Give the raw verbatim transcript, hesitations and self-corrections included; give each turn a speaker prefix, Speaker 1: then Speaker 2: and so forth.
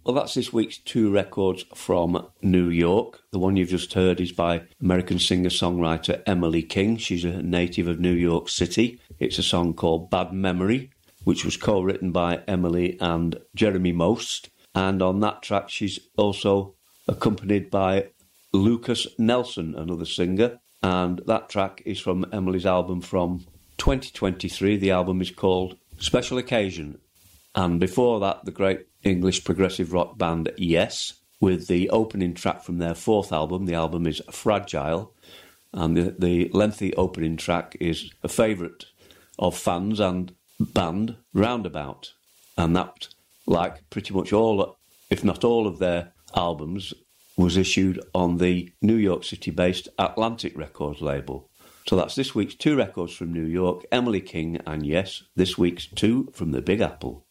Speaker 1: Well, that's this week's two records from New York. The one you've just heard is by American singer-songwriter Emily King. She's a native of New York City. It's a song called Bad Memory, which was co-written by Emily and Jeremy Most. And on that track, she's also accompanied by Lucas Nelson, another singer. And that track is from Emily's album from twenty twenty-three. The album is called Special Occasion. And before that, the great English progressive rock band Yes, with the opening track from their fourth album. The album is Fragile, and the, the lengthy opening track is a favourite of fans and band, Roundabout. And that, like pretty much all, if not all of their albums, was issued on the New York City-based Atlantic Records label. So that's this week's two records from New York, Emily King and Yes, this week's two from the Big Apple.